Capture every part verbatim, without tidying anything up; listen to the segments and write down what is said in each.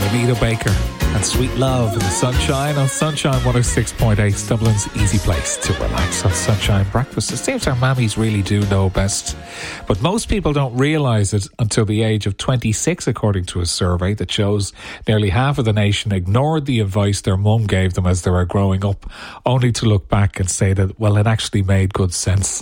Anita Baker and Sweet Love in the Sunshine on Sunshine one oh six point eight, Dublin's easy place to relax on Sunshine Breakfast. It seems our mammies really do know best, but most people don't realise it until the age of twenty-six, according to a survey that shows nearly half of the nation ignored the advice their mum gave them as they were growing up, only to look back and say that, well, it actually made good sense.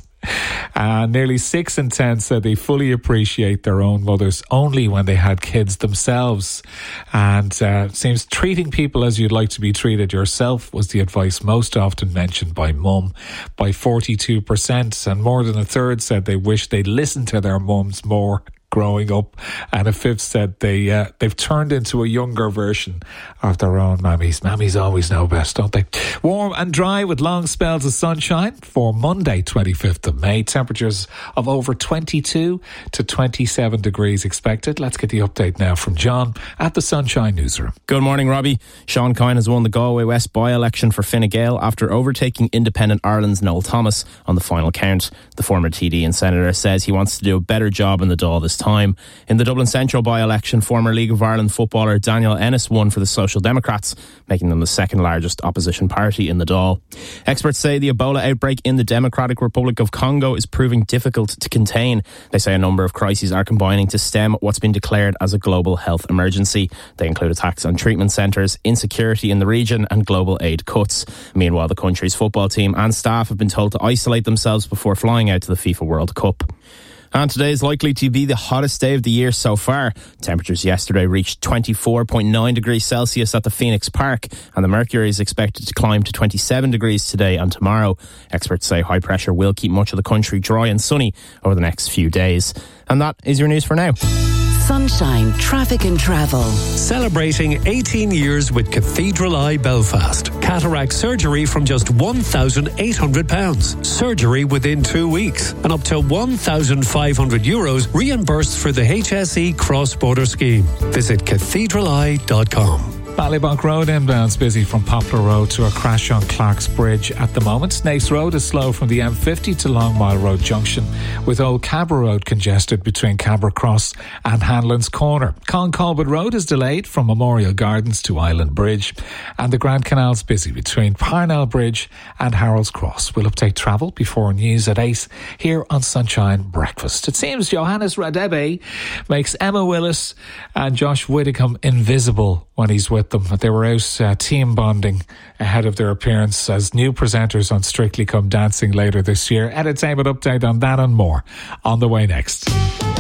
Uh, nearly six in ten said they fully appreciate their own mothers only when they had kids themselves. And uh, it seems treating people as you'd like to be treated yourself was the advice most often mentioned by mum, by forty-two percent. And more than a third said they wish they'd listened to their mums more growing up, and a fifth said they uh, they've turned into a younger version of their own mammies. Mammies always know best, don't they? Warm and dry with long spells of sunshine for Monday, twenty-fifth of May. Temperatures of over twenty-two to twenty-seven degrees expected. Let's get the update now from John at the Sunshine Newsroom. Good morning, Robbie. Sean Kine has won the Galway West by-election for Fine Gael after overtaking Independent Ireland's Noel Thomas on the final count. The former T D and Senator says he wants to do a better job in the Dáil this time. In the Dublin Central by-election, former League of Ireland footballer Daniel Ennis won for the Social Democrats, making them the second largest opposition party in the Dáil. Experts say the Ebola outbreak in the Democratic Republic of Congo is proving difficult to contain. They say a number of crises are combining to stem what's been declared as a global health emergency. They include attacks on treatment centres, insecurity in the region and global aid cuts. Meanwhile, the country's football team and staff have been told to isolate themselves before flying out to the FIFA World Cup. And today is likely to be the hottest day of the year so far. Temperatures yesterday reached twenty-four point nine degrees Celsius at the Phoenix Park, and the mercury is expected to climb to twenty-seven degrees today and tomorrow. Experts say high pressure will keep much of the country dry and sunny over the next few days. And that is your news for now. Sunshine Traffic and Travel. Celebrating eighteen years with Cathedral Eye Belfast. Cataract surgery from just one thousand eight hundred pounds. Surgery within two weeks. And up to one thousand five hundred euros reimbursed for the H S E cross-border scheme. Visit cathedral eye dot com. Ballybock Road inbound's busy from Poplar Road to a crash on Clark's Bridge at the moment. Naas Road is slow from the M fifty to Longmile Road Junction, with Old Cabra Road congested between Cabra Cross and Hanlon's Corner. Concolbert Road is delayed from Memorial Gardens to Island Bridge, and the Grand Canal's busy between Parnell Bridge and Harold's Cross. We'll update travel before news at eight here on Sunshine Breakfast. It seems Johannes Radebe makes Emma Willis and Josh Widdicombe invisible when he's with them. They were out uh, team bonding ahead of their appearance as new presenters on Strictly Come Dancing later this year. Entertainment update on that and more on the way next.